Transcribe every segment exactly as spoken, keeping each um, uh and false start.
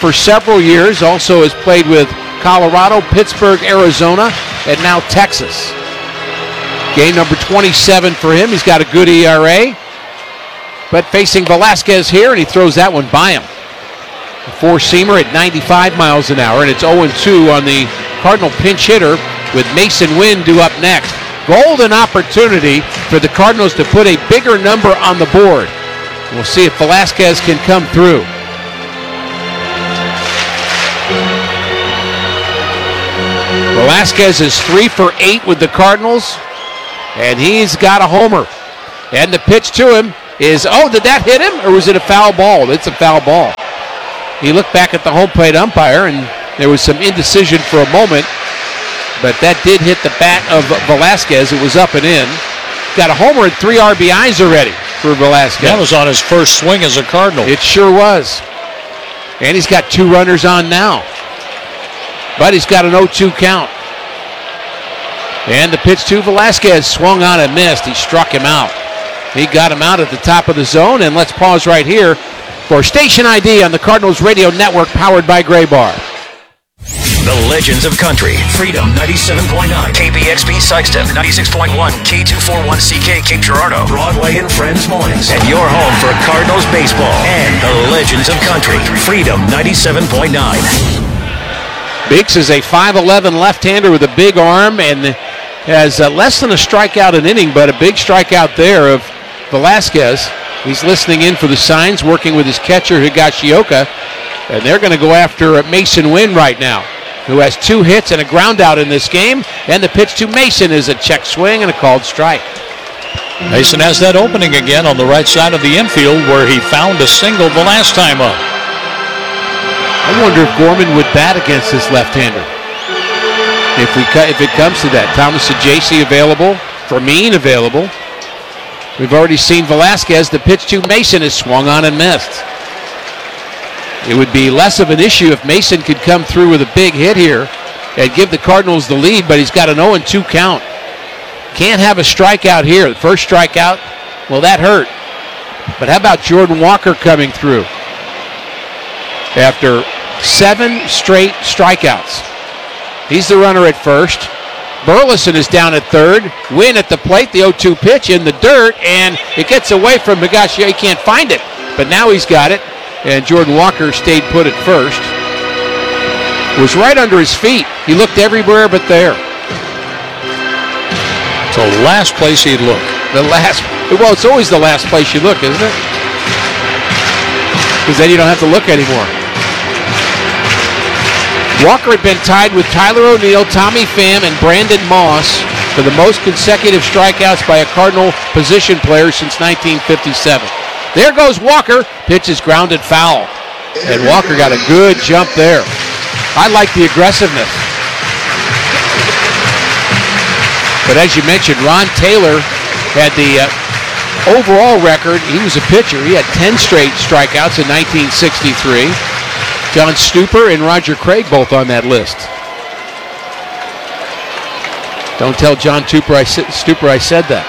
for several years. Also has played with Colorado, Pittsburgh, Arizona, and now Texas. Game number twenty-seven for him. He's got a good E R A. But facing Velasquez here, and he throws that one by him. A four-seamer at ninety-five miles an hour, and it's oh and two on the Cardinal pinch hitter with Mason Wynn due up next. Golden opportunity for the Cardinals to put a bigger number on the board. We'll see if Velasquez can come through. Velasquez is three for eight with the Cardinals, and he's got a homer. And the pitch to him is, oh, did that hit him, or was it a foul ball? It's a foul ball. He looked back at the home plate umpire, and there was some indecision for a moment, but that did hit the bat of Velasquez. It was up and in. Got a homer and three R B Is already for Velasquez. That was on his first swing as a Cardinal. It sure was. And he's got two runners on now. But he's got an oh two count. And the pitch to Velasquez swung on and missed. He struck him out. He got him out at the top of the zone. And let's pause right here for Station I D on the Cardinals Radio Network, powered by Gray Bar. The Legends of Country. Freedom ninety-seven point nine. K B X B Sikeston ninety-six point one. K two forty-one C K Cape Girardeau. Broadway and Friends Mornings. And your home for Cardinals baseball and the Legends of Country. Freedom ninety-seven point nine. Biggs is a five eleven left-hander with a big arm and has uh, less than a strikeout an inning, but a big strikeout there of Velasquez. He's listening in for the signs, working with his catcher, Higashioka, and they're going to go after Mason Wynn right now, who has two hits and a ground out in this game. And the pitch to Mason is a check swing and a called strike. Mason has that opening again on the right side of the infield where he found a single the last time up. I wonder if Gorman would bat against this left-hander. If we if it comes to that. Thomas Ajayci available, Fermin available. We've already seen Velasquez. The pitch to Mason is swung on and missed. It would be less of an issue if Mason could come through with a big hit here and give the Cardinals the lead, but he's got an oh and two count. Can't have a strikeout here. The first strikeout, well, that hurt. But how about Jordan Walker coming through after seven straight strikeouts? He's the runner at first. Burleson is down at third. Wynn at the plate. The oh two pitch in the dirt, and it gets away from Higashioka. He can't find it, but now he's got it. And Jordan Walker stayed put at first. It was right under his feet. He looked everywhere but there. So last place he'd look. The last, well, it's always the last place you look, isn't it? Because then you don't have to look anymore. Walker had been tied with Tyler O'Neill, Tommy Pham, and Brandon Moss for the most consecutive strikeouts by a Cardinal position player since nineteen fifty-seven. There goes Walker. Pitch is grounded foul. And Walker got a good jump there. I like the aggressiveness. But as you mentioned, Ron Taylor had the uh, overall record. He was a pitcher. He had ten straight strikeouts in nineteen sixty-three. John Stupor and Roger Craig both on that list. Don't tell John Stupor I, Stupor I said that.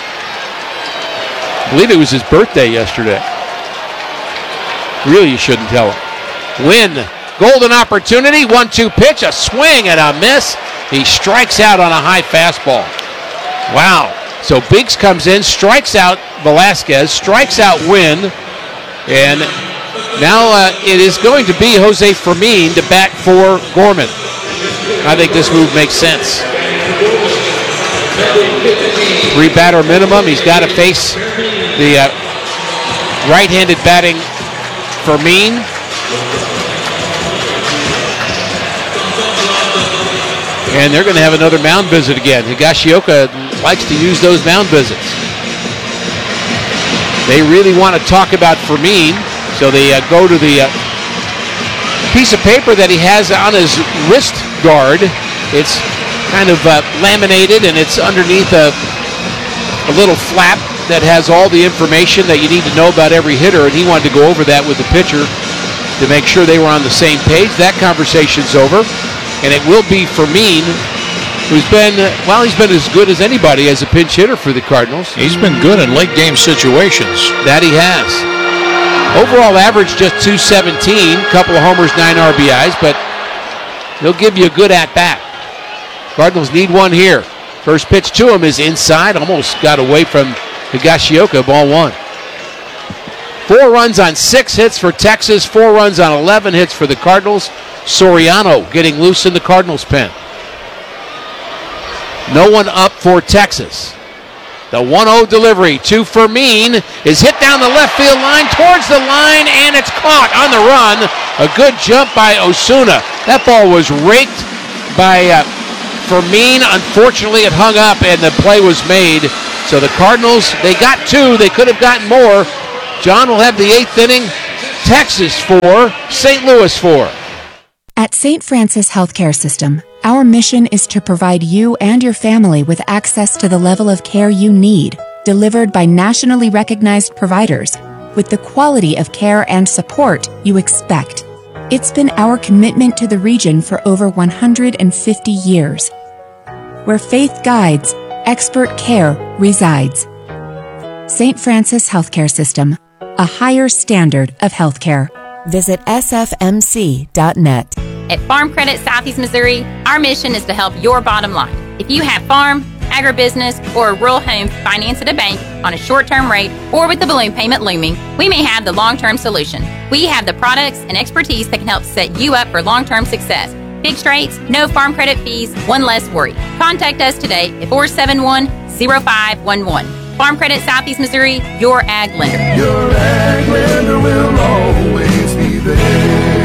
I believe it was his birthday yesterday. Really, you shouldn't tell him. Wynn, golden opportunity, one two pitch, a swing and a miss. He strikes out on a high fastball. Wow. So Biggs comes in, strikes out Velasquez, strikes out Wynn, and now uh, it is going to be Jose Fermin to bat for Gorman. I think this move makes sense. Three batter minimum. He's got to face the uh, right-handed batting Fermin. And they're going to have another mound visit again. Higashioka likes to use those mound visits. They really want to talk about Fermin, so they uh, go to the uh, piece of paper that he has on his wrist guard. It's kind of uh, laminated, and it's underneath a, a little flap that has all the information that you need to know about every hitter, and he wanted to go over that with the pitcher to make sure they were on the same page. That conversation's over, and it will be Fermin, who's been, well, he's been as good as anybody as a pinch hitter for the Cardinals. He's been good in late game situations. That he has. Overall average just two seventeen. Couple of homers, nine R B Is, but they'll give you a good at-bat. Cardinals need one here. First pitch to him is inside. Almost got away from Higashioka. Ball one. Four runs on six hits for Texas. Four runs on eleven hits for the Cardinals. Soriano getting loose in the Cardinals' pen. No one up for Texas. The one oh delivery to Fermin is hit down the left field line towards the line, and it's caught on the run. A good jump by Osuna. That ball was raked by uh, Fermin. Unfortunately, it hung up, and the play was made. So the Cardinals, they got two. They could have gotten more. John will have the eighth inning. Texas four, Saint Louis four. At Saint Francis Healthcare System, our mission is to provide you and your family with access to the level of care you need, delivered by nationally recognized providers, with the quality of care and support you expect. It's been our commitment to the region for over one hundred fifty years. Where faith guides, expert care resides. Saint Francis Healthcare System, a higher standard of healthcare. Visit S F M C dot net. At Farm Credit Southeast Missouri, our mission is to help your bottom line. If you have farm, agribusiness, or a rural home financed at a bank on a short-term rate or with the balloon payment looming, we may have the long-term solution. We have the products and expertise that can help set you up for long-term success. Fixed rates, no farm credit fees, one less worry. Contact us today at four seven one, zero five one one. Farm Credit Southeast Missouri, your ag lender. Your ag lender will always be there.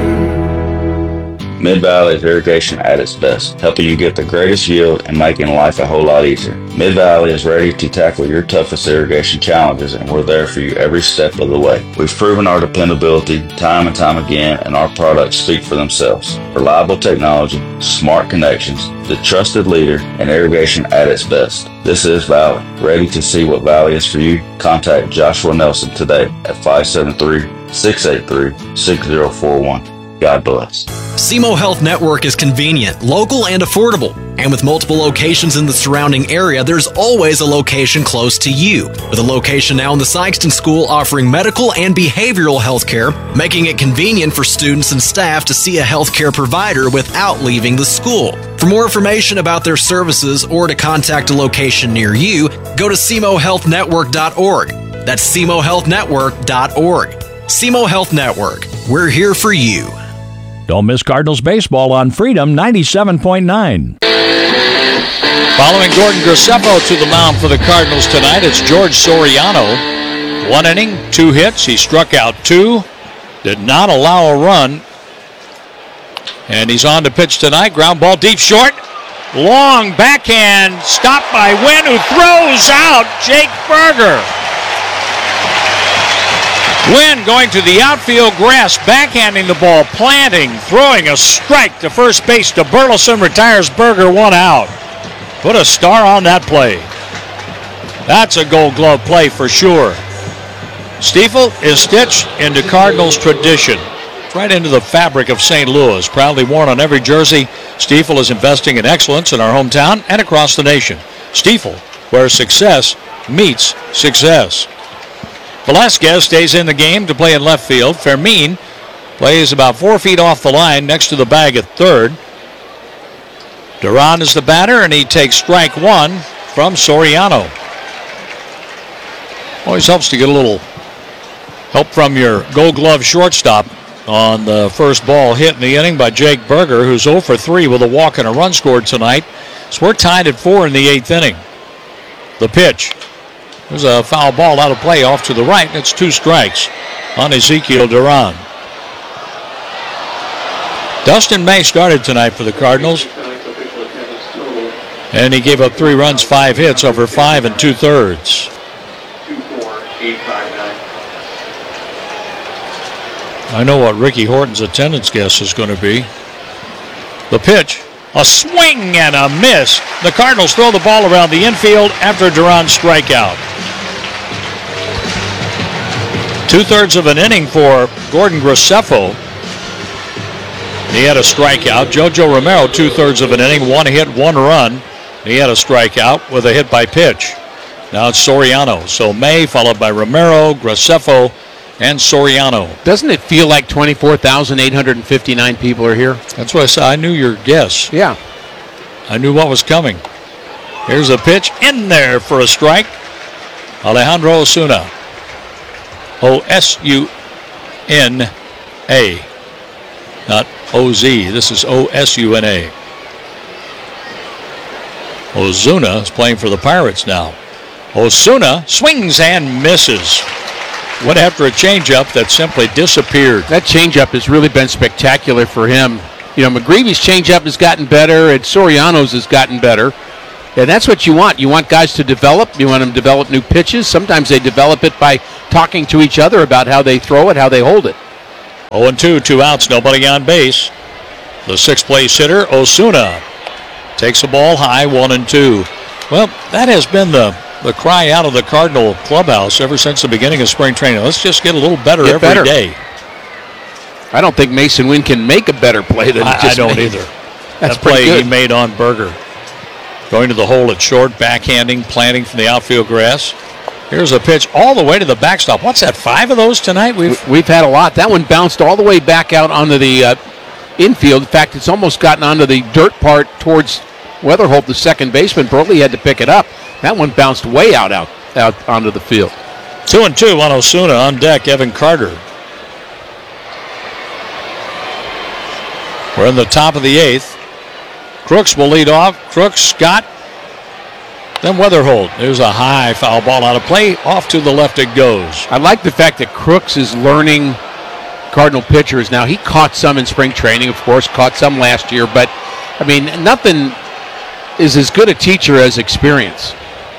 Mid-Valley is irrigation at its best, helping you get the greatest yield and making life a whole lot easier. Mid-Valley is ready to tackle your toughest irrigation challenges, and we're there for you every step of the way. We've proven our dependability time and time again, and our products speak for themselves. Reliable technology, smart connections, the trusted leader in irrigation at its best. This is Valley. Ready to see what Valley is for you? Contact Joshua Nelson today at five seven three, six eight three, six zero four one. God bless. S E M O Health Network is convenient, local, and affordable. And with multiple locations in the surrounding area, there's always a location close to you. With a location now in the Sykeston School offering medical and behavioral health care, making it convenient for students and staff to see a healthcare provider without leaving the school. For more information about their services or to contact a location near you, go to S E M O health network dot org. That's S E M O health network dot org. S E M O Health Network. We're here for you. Don't miss Cardinals baseball on Freedom ninety-seven point nine. Following Gordon Graceffo to the mound for the Cardinals tonight, it's George Soriano. One inning, two hits. He struck out two, did not allow a run. And he's on to pitch tonight. Ground ball deep short. Long backhand stopped by Wynn, who throws out Jake Burger. Wynn going to the outfield grass, backhanding the ball, planting, throwing a strike to first base to Burleson, retires Burger, one out. Put a star on that play. That's a Gold Glove play for sure. Stiefel is stitched into Cardinals tradition. Right into the fabric of Saint Louis. Proudly worn on every jersey, Stiefel is investing in excellence in our hometown and across the nation. Stiefel, where success meets success. Velasquez stays in the game to play in left field. Fermin plays about four feet off the line next to the bag at third. Duran is the batter, and he takes strike one from Soriano. Always helps to get a little help from your Gold Glove shortstop on the first ball hit in the inning by Jake Burger, who's oh for three with a walk and a run scored tonight. So we're tied at four in the eighth inning. The pitch. There's a foul ball out of play off to the right, and it's two strikes on Ezekiel Duran. Dustin May started tonight for the Cardinals, and he gave up three runs, five hits over five and two-thirds. I know what Ricky Horton's attendance guess is going to be. The pitch. A swing and a miss. The Cardinals throw the ball around the infield after Duran's strikeout. Two-thirds of an inning for Gordon Graceffo. He had a strikeout. Jojo Romero, two-thirds of an inning, one hit, one run. He had a strikeout with a hit by pitch. Now it's Soriano. So May followed by Romero, Graceffo, and Soriano. Doesn't it feel like twenty-four thousand eight hundred fifty-nine people are here? That's what I said. I knew your guess. Yeah. I knew what was coming. Here's a pitch in there for a strike. Alejandro Osuna. O S U N A. Not O Z. This is O S U N A. Ozuna is playing for the Pirates now. Osuna swings and misses. Went after a changeup that simply disappeared. That changeup has really been spectacular for him. You know, McGreevy's changeup has gotten better, and Soriano's has gotten better. And that's what you want. You want guys to develop. You want them to develop new pitches. Sometimes they develop it by talking to each other about how they throw it, how they hold it. oh and two, two outs, nobody on base. The sixth-place hitter, Osuna, takes the ball high, one and two. Well, that has been the, the cry out of the Cardinal clubhouse ever since the beginning of spring training. Let's just get a little better get every better. day. I don't think Mason Wynn can make a better play than I, he just I don't made. either. That's that play good. he made on Berger. Going to the hole at short, backhanding, planting from the outfield grass. Here's a pitch all the way to the backstop. What's that, five of those tonight? We've We've had a lot. That one bounced all the way back out onto the uh, infield. In fact, it's almost gotten onto the dirt part towards Weatherholt, the second baseman. Burley had to pick it up. That one bounced way out, out, out onto the field. Two and two on Osuna. On deck, Evan Carter. We're in the top of the eighth. Crooks will lead off. Crooks, Scott, then Weatherholt. There's a high foul ball out of play. Off to the left it goes. I like the fact that Crooks is learning Cardinal pitchers now. He caught some in spring training, of course, caught some last year, but, I mean, nothing is as good a teacher as experience.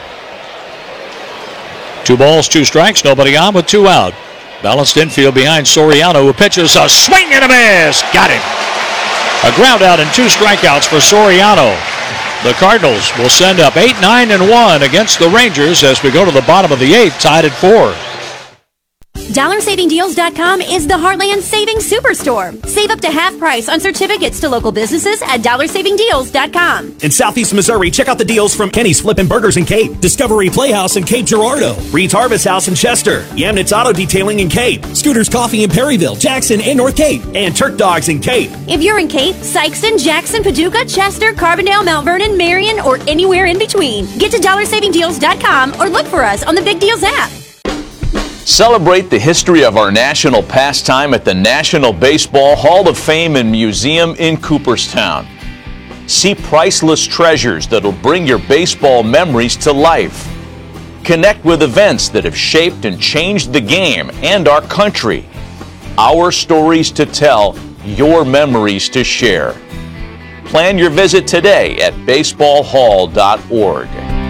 Two balls, two strikes, nobody on with two out. Balanced infield behind Soriano, who pitches a swing and a miss. Got him. A ground out and two strikeouts for Soriano. The Cardinals will send up eight, nine, and one against the Rangers as we go to the bottom of the eighth, tied at four. Dollar Saving Deals dot com is the Heartland Savings Superstore. Save up to half price on certificates to local businesses at Dollar Saving Deals dot com. In Southeast Missouri, check out the deals from Kenny's Flippin' Burgers in Cape, Discovery Playhouse in Cape Girardeau, Reed's Harvest House in Chester, Yamnitz Auto Detailing in Cape, Scooter's Coffee in Perryville, Jackson, and North Cape, and Turk Dogs in Cape. If you're in Cape, Sykeston, Jackson, Paducah, Chester, Carbondale, Mount Vernon, Marion, or anywhere in between, get to Dollar Saving Deals dot com or look for us on the Big Deals app. Celebrate the history of our national pastime at the National Baseball Hall of Fame and Museum in Cooperstown. See priceless treasures that'll bring your baseball memories to life. Connect with events that have shaped and changed the game and our country. Our stories to tell, your memories to share. Plan your visit today at baseball hall dot org.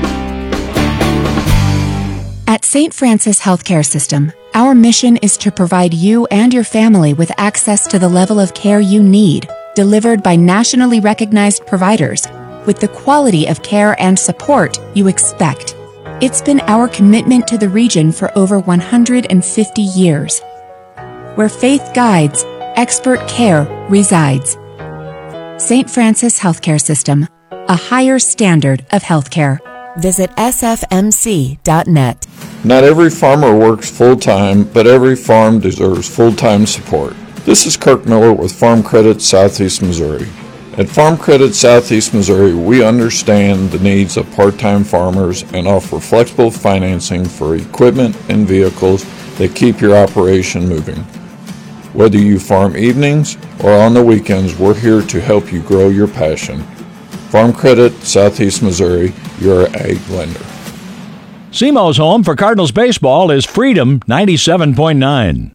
At Saint Francis Healthcare System, our mission is to provide you and your family with access to the level of care you need, delivered by nationally recognized providers, with the quality of care and support you expect. It's been our commitment to the region for over one hundred fifty years. Where faith guides, expert care resides. Saint Francis Healthcare System, a higher standard of healthcare. Visit S F M C dot net. Not every farmer works full-time, but every farm deserves full-time support. This is Kirk Miller with Farm Credit Southeast Missouri. At Farm Credit Southeast Missouri, we understand the needs of part-time farmers and offer flexible financing for equipment and vehicles that keep your operation moving. Whether you farm evenings or on the weekends, we're here to help you grow your passion. Farm Credit Southeast Missouri, your ag lender. S E M O's home for Cardinals baseball is Freedom ninety-seven point nine.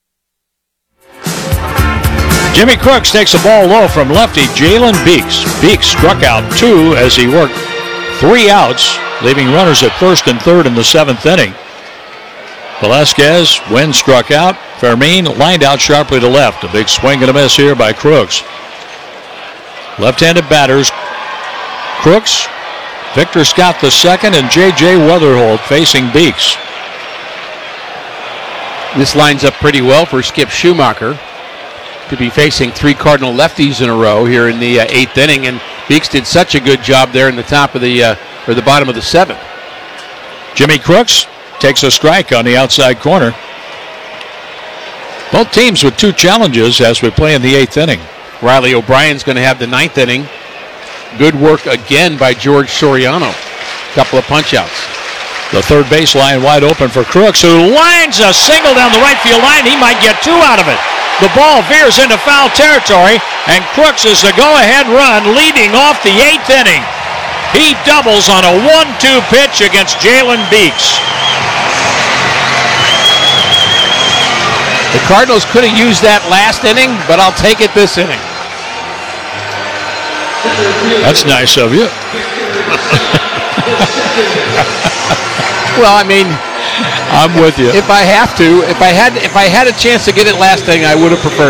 Jimmy Crooks takes a ball low from lefty Jalen Beeks. Beeks struck out two as he worked three outs, leaving runners at first and third in the seventh inning. Velasquez, Wynn struck out. Fermin lined out sharply to left. A big swing and a miss here by Crooks. Left-handed batters, Crooks, Victor Scott the second, and J J Weatherholt facing Beeks. This lines up pretty well for Skip Schumacher to be facing three Cardinal lefties in a row here in the uh, eighth inning, and Beeks did such a good job there in the top of the uh, or the bottom of the seventh. Jimmy Crooks takes a strike on the outside corner. Both teams with two challenges as we play in the eighth inning. Riley O'Brien's going to have the ninth inning. Good work again by George Soriano. Couple of punch-outs. The third baseline wide open for Crooks, who lines a single down the right field line. He might get two out of it. The ball veers into foul territory, and Crooks is the go-ahead run leading off the eighth inning. He doubles on a one two pitch against Jalen Beeks. The Cardinals could have used that last inning, but I'll take it this inning. That's nice of you. Well, I mean, I'm with you. If I have to, if I had, if I had a chance to get it last inning, I would have preferred.